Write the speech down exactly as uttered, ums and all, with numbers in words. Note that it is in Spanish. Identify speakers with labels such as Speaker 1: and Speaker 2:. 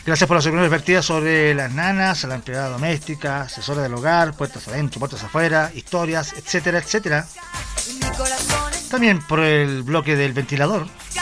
Speaker 1: Gracias por las opiniones vertidas sobre las nanas, la empleada doméstica, asesora del hogar, puertas adentro, puertas afuera, historias, etcétera, etcétera. También por el bloque del ventilador.